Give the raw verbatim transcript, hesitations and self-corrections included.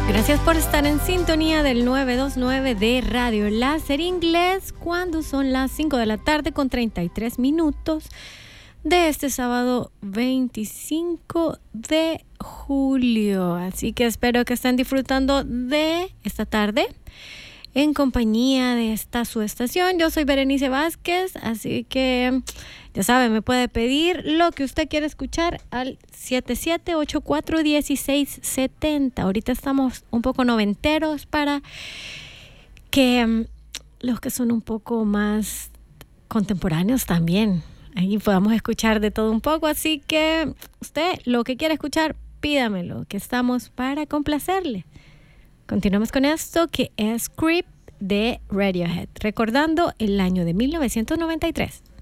Gracias por estar en sintonía del nueve dos nueve de Radio Láser Inglés cuando son las cinco de la tarde con treinta y tres minutos de este sábado veinticinco de julio. Así que espero que estén disfrutando de esta tarde en compañía de esta su estación. Yo soy Berenice Vázquez, así que ya saben, me puede pedir lo que usted quiere escuchar al siete siete ocho cuatro uno seis siete cero. Ahorita estamos un poco noventeros para que um, los que son un poco más contemporáneos también ahí podamos escuchar de todo un poco. Así que usted lo que quiere escuchar, pídamelo, que estamos para complacerle. Continuamos con esto que es Creep de Radiohead, recordando el año de mil novecientos noventa y tres.